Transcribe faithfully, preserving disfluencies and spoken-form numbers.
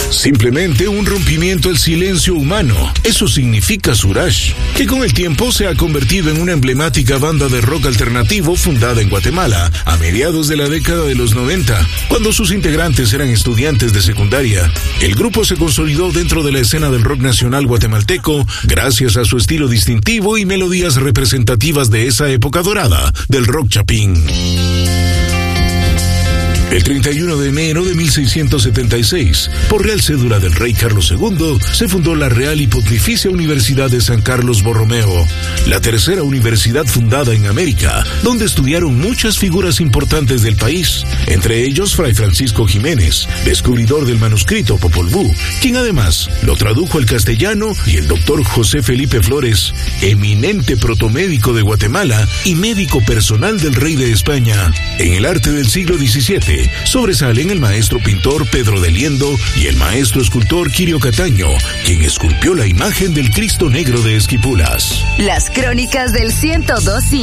Simplemente un rompimiento al silencio humano. Eso significa Suraj, que con el tiempo se ha convertido en una emblemática banda de rock alternativo fundada en Guatemala a mediados de la década de los noventa, cuando sus integrantes eran estudiantes de secundaria. El grupo se consolidó dentro de la escena del rock nacional guatemalteco gracias a su estilo distintivo y melodías representativas de esa época dorada del rock chapín. El treinta y uno de enero de mil seiscientos setenta y seis, por Real Cédula del Rey Carlos segundo, se fundó la Real y Pontificia Universidad de San Carlos Borromeo, la tercera universidad fundada en América, donde estudiaron muchas figuras importantes del país, entre ellos Fray Francisco Jiménez, descubridor del manuscrito Popol Vuh, quien además lo tradujo al castellano, y el doctor José Felipe Flores, eminente protomédico de Guatemala y médico personal del rey de España. En el arte del siglo diecisiete, sobresalen el maestro pintor Pedro de Liendo y el maestro escultor Quirio Cataño, quien esculpió la imagen del Cristo Negro de Esquipulas. Las crónicas del ciento dos.